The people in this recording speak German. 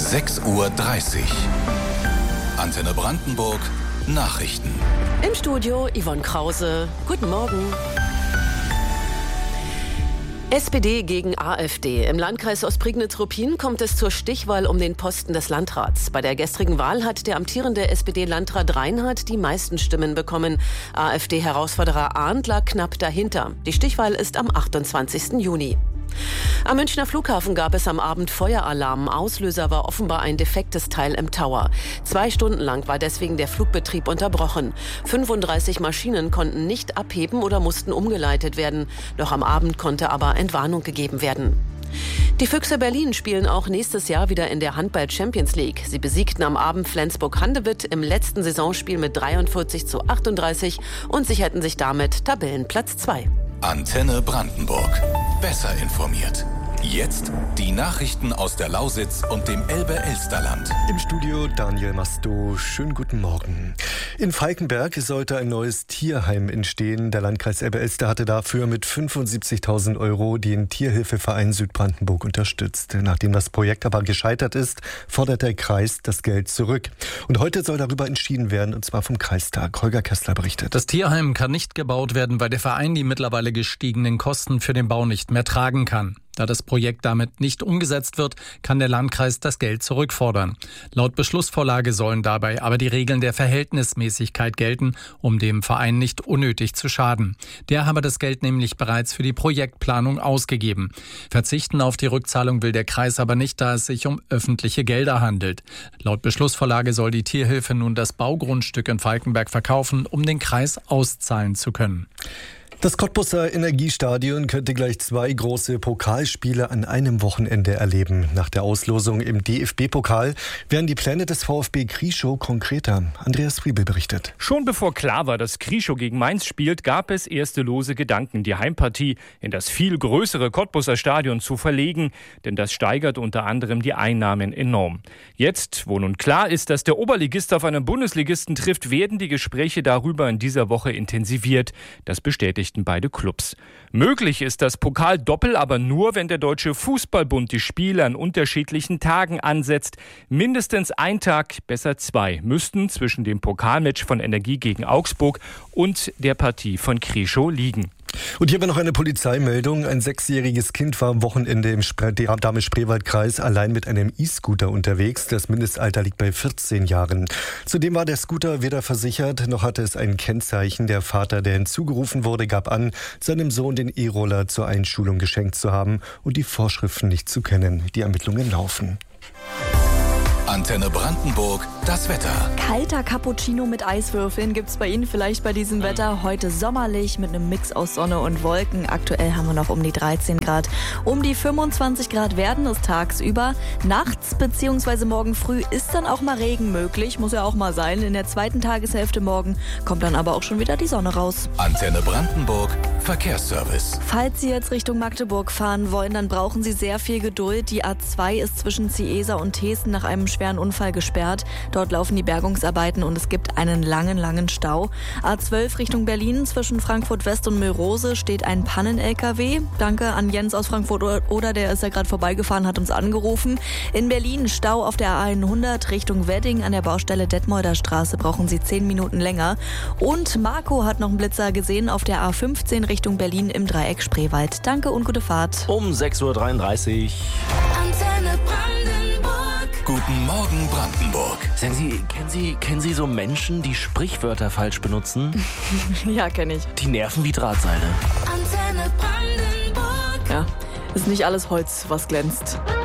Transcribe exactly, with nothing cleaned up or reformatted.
sechs Uhr dreißig. Antenne Brandenburg, Nachrichten. Im Studio Yvonne Krause. Guten Morgen. S P D gegen AfD. Im Landkreis Ostprignitz-Ruppin kommt es zur Stichwahl um den Posten des Landrats. Bei der gestrigen Wahl hat der amtierende S P D-Landrat Reinhardt die meisten Stimmen bekommen. AfD-Herausforderer Arndt lag knapp dahinter. Die Stichwahl ist am achtundzwanzigsten Juni. Am Münchner Flughafen gab es am Abend Feueralarm. Auslöser war offenbar ein defektes Teil im Tower. Zwei Stunden lang war deswegen der Flugbetrieb unterbrochen. fünfunddreißig Maschinen konnten nicht abheben oder mussten umgeleitet werden. Noch am Abend konnte aber Entwarnung gegeben werden. Die Füchse Berlin spielen auch nächstes Jahr wieder in der Handball-Champions League. Sie besiegten am Abend Flensburg-Handewitt im letzten Saisonspiel mit dreiundvierzig zu achtunddreißig und sicherten sich damit Tabellenplatz zwei. Antenne Brandenburg. Besser informiert. Jetzt die Nachrichten aus der Lausitz und dem Elbe-Elsterland. Im Studio Daniel Masto. Schönen guten Morgen. In Falkenberg sollte ein neues Tierheim entstehen. Der Landkreis Elbe-Elster hatte dafür mit fünfundsiebzigtausend Euro den Tierhilfeverein Südbrandenburg unterstützt. Nachdem das Projekt aber gescheitert ist, fordert der Kreis das Geld zurück. Und heute soll darüber entschieden werden, und zwar vom Kreistag. Holger Kessler berichtet. Das Tierheim kann nicht gebaut werden, weil der Verein die mittlerweile gestiegenen Kosten für den Bau nicht mehr tragen kann. Da das Projekt damit nicht umgesetzt wird, kann der Landkreis das Geld zurückfordern. Laut Beschlussvorlage sollen dabei aber die Regeln der Verhältnismäßigkeit gelten, um dem Verein nicht unnötig zu schaden. Der habe das Geld nämlich bereits für die Projektplanung ausgegeben. Verzichten auf die Rückzahlung will der Kreis aber nicht, da es sich um öffentliche Gelder handelt. Laut Beschlussvorlage soll die Tierhilfe nun das Baugrundstück in Falkenberg verkaufen, um den Kreis auszahlen zu können. Das Cottbuser Energiestadion könnte gleich zwei große Pokalspiele an einem Wochenende erleben. Nach der Auslosung im D F B-Pokal werden die Pläne des VfB Krieschow konkreter. Andreas Friebel berichtet. Schon bevor klar war, dass Krieschow gegen Mainz spielt, gab es erste lose Gedanken, die Heimpartie in das viel größere Cottbuser Stadion zu verlegen, denn das steigert unter anderem die Einnahmen enorm. Jetzt, wo nun klar ist, dass der Oberligist auf einen Bundesligisten trifft, werden die Gespräche darüber in dieser Woche intensiviert. Das bestätigt beide Clubs. Möglich ist das Pokaldoppel aber nur, wenn der Deutsche Fußballbund die Spiele an unterschiedlichen Tagen ansetzt. Mindestens ein Tag, besser zwei, müssten zwischen dem Pokalmatch von Energie gegen Augsburg und der Partie von Krieschow liegen. Und hier war noch eine Polizeimeldung. Ein sechsjähriges Kind war am Wochenende im Dahme-Spreewald-Kreis allein mit einem E-Scooter unterwegs. Das Mindestalter liegt bei vierzehn Jahren. Zudem war der Scooter weder versichert, noch hatte es ein Kennzeichen. Der Vater, der hinzugerufen wurde, gab an, seinem Sohn den E-Roller zur Einschulung geschenkt zu haben und die Vorschriften nicht zu kennen. Die Ermittlungen laufen. Antenne Brandenburg, das Wetter. Kalter Cappuccino mit Eiswürfeln gibt's bei Ihnen vielleicht bei diesem Wetter. Heute sommerlich mit einem Mix aus Sonne und Wolken. Aktuell haben wir noch um die dreizehn Grad. Um die fünfundzwanzig Grad werden es tagsüber. Nachts bzw. morgen früh ist dann auch mal Regen möglich. Muss ja auch mal sein. In der zweiten Tageshälfte morgen kommt dann aber auch schon wieder die Sonne raus. Antenne Brandenburg, Verkehrsservice. Falls Sie jetzt Richtung Magdeburg fahren wollen, dann brauchen Sie sehr viel Geduld. Die A zwei ist zwischen Ziesa und Thesen nach einem schweren Unfall gesperrt. Dort laufen die Bergungsarbeiten und es gibt einen langen, langen Stau. A zwölf Richtung Berlin zwischen Frankfurt West und Mülrose steht ein Pannen-L K W. Danke an Jens aus Frankfurt oder der ist ja gerade vorbeigefahren, hat uns angerufen. In Berlin Stau auf der A hundert Richtung Wedding an der Baustelle Detmolder Straße brauchen Sie zehn Minuten länger. Und Marco hat noch einen Blitzer gesehen auf der A fünfzehn Richtung Berlin im Dreieck Spreewald. Danke und gute Fahrt. Um sechs Uhr dreiunddreißig. Antenne Brandenburg. Guten Morgen Brandenburg. Sagen Sie, kennen Sie, kennen Sie so Menschen, die Sprichwörter falsch benutzen? Ja, kenne ich. Die nerven wie Drahtseile. Antenne Brandenburg. Ja, ist nicht alles Holz, was glänzt.